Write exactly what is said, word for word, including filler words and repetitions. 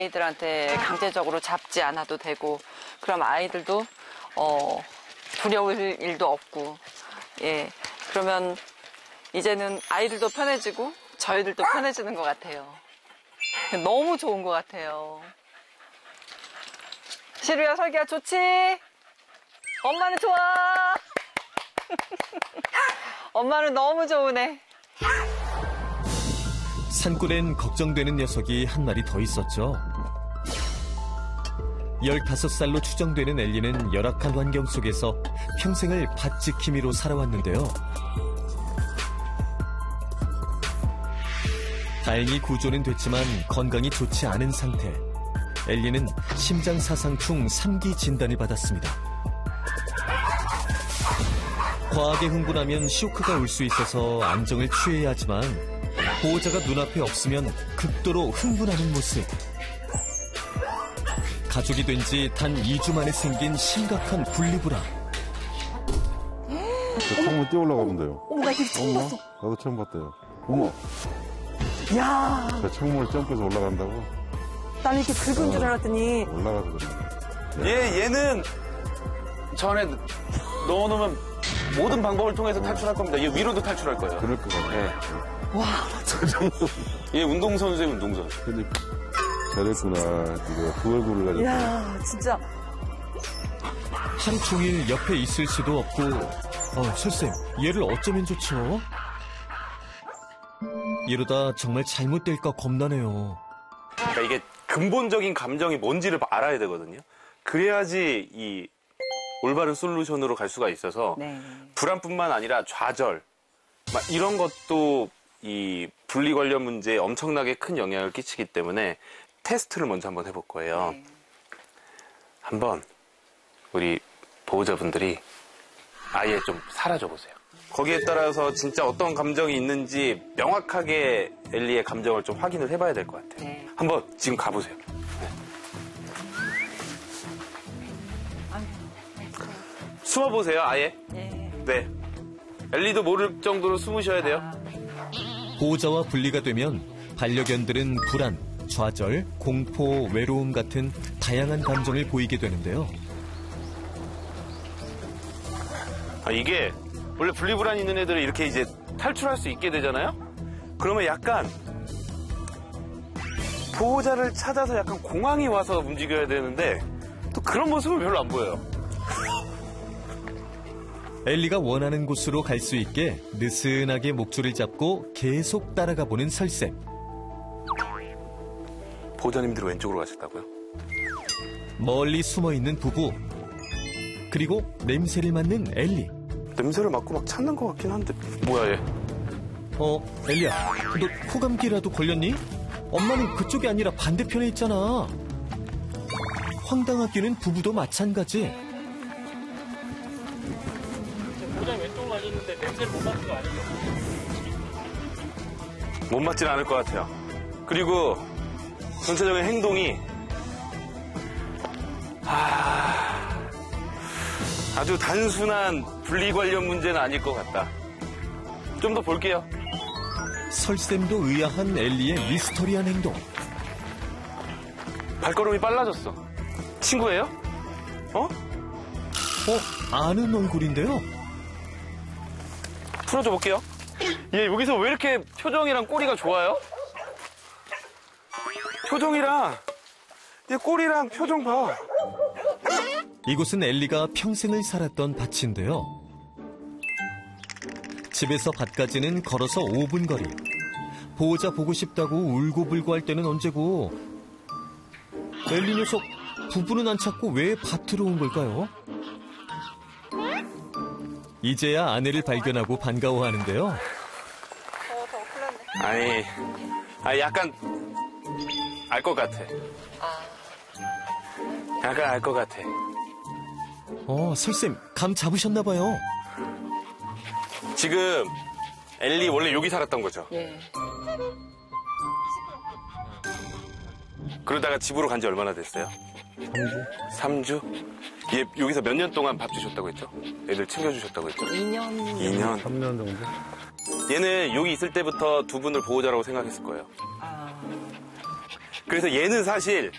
아이들한테 강제적으로 잡지 않아도 되고, 그럼 아이들도 어, 두려울 일도 없고, 예, 그러면 이제는 아이들도 편해지고 저희들도 편해지는 것 같아요. 너무 좋은 것 같아요. 시루야, 설기야, 좋지? 엄마는 좋아. 엄마는 너무 좋으네. 산골엔 걱정되는 녀석이 한 마리 더 있었죠. 열다섯 살로 추정되는 엘리는 열악한 환경 속에서 평생을 밭 지킴이로 살아왔는데요. 다행히 구조는 됐지만 건강이 좋지 않은 상태. 엘리는 심장사상충 삼 기 진단을 받았습니다. 과하게 흥분하면 쇼크가 올 수 있어서 안정을 취해야 하지만 보호자가 눈앞에 없으면 극도로 흥분하는 모습. 가족이 된 지 단 이 주 만에 생긴 심각한 분리불안. 저 창문 뛰어 올라가 본대요. 어머, 나 이거 처음 엄마? 봤어. 나도 처음 봤대요. 어머, 야, 저 창문을 점프해서 올라간다고? 나는 이렇게 긁은 줄 알았더니. 올라가서 그래. 얘, 얘는 저 안에 넣어놓으면 모든 방법을 통해서 탈출할 겁니다. 얘 위로도 탈출할 거예요. 그럴 것 같아. 네. 와, 저 정도. 얘 운동선수예요, 운동선수. 근데 잘했구나. 이거 그 얼굴을 가지고. 야, 진짜. 하루 종일 옆에 있을 수도 없고, 어, 설쌤, 얘를 어쩌면 좋죠? 이러다 정말 잘못될까 겁나네요. 그러니까 이게 근본적인 감정이 뭔지를 알아야 되거든요. 그래야지 이 올바른 솔루션으로 갈 수가 있어서 네. 불안뿐만 아니라 좌절, 막 이런 것도 이 분리 관련 문제에 엄청나게 큰 영향을 끼치기 때문에 테스트를 먼저 한번 해볼 거예요. 네. 한번 우리 보호자분들이 아예 좀 사라져 보세요. 거기에 따라서 진짜 어떤 감정이 있는지 명확하게 엘리의 감정을 좀 확인을 해봐야 될 것 같아요. 네. 한번 지금 가보세요. 네. 숨어보세요, 아예. 예. 네. 엘리도 모를 정도로 숨으셔야 돼요. 보호자와 분리가 되면 반려견들은 불안, 좌절, 공포, 외로움 같은 다양한 감정을 보이게 되는데요. 아, 이게 원래 분리불안 있는 애들은 이렇게 이제 탈출할 수 있게 되잖아요? 그러면 약간 보호자를 찾아서 약간 공황이 와서 움직여야 되는데 또 그런 모습은 별로 안 보여요. 엘리가 원하는 곳으로 갈 수 있게 느슨하게 목줄을 잡고 계속 따라가 보는 설쌤. 보호자님들이 왼쪽으로 가셨다고요? 멀리 숨어있는 부부. 그리고 냄새를 맡는 엘리. 냄새를 맡고 막 찾는 것 같긴 한데 뭐야 얘? 어, 엘리야, 너 코감기라도 걸렸니? 엄마는 그쪽이 아니라 반대편에 있잖아. 황당하기는 부부도 마찬가지. 보호자 왼쪽으로 가셨는데 냄새를 못 맡은 거 아니죠? 못 맞진 않을 것 같아요. 그리고 전체적인 행동이 아... 아주 단순한 분리 관련 문제는 아닐 것 같다. 좀 더 볼게요. 설쌤도 의아한 엘리의 미스터리한 행동. 발걸음이 빨라졌어. 친구예요? 어? 어, 아는 얼굴인데요? 풀어줘 볼게요. 얘 여기서 왜 이렇게 표정이랑 꼬리가 좋아요? 표정이랑 얘 꼬리랑 표정 봐. 이곳은 엘리가 평생을 살았던 밭인데요. 집에서 밭까지는 걸어서 오 분 거리. 보호자 보고 싶다고 울고불고 할 때는 언제고. 엘리 녀석 부부는 안 찾고 왜 밭으로 온 걸까요? 이제야 아내를 발견하고 반가워하는데요. 어, 더 큰일 났네. 아니, 아니 약간 알 것 같아. 약간 알 것 같아. 어, 설쌤 감 잡으셨나 봐요. 지금 엘리 원래 여기 살았던 거죠? 예. 그러다가 집으로 간 지 얼마나 됐어요? 삼 주? 삼 주? 얘 여기서 몇 년 동안 밥 주셨다고 했죠? 애들 챙겨주셨다고 했죠? 이 년. 이 년. 삼 년 정도? 얘는 여기 있을 때부터 두 분을 보호자라고 생각했을 거예요. 아. 그래서 얘는 사실